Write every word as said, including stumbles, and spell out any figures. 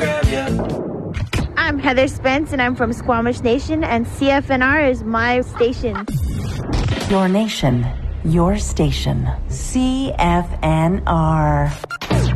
I'm Heather Spence, and I'm from Squamish Nation, and C F N R is my station. Your nation, your station. C F N R.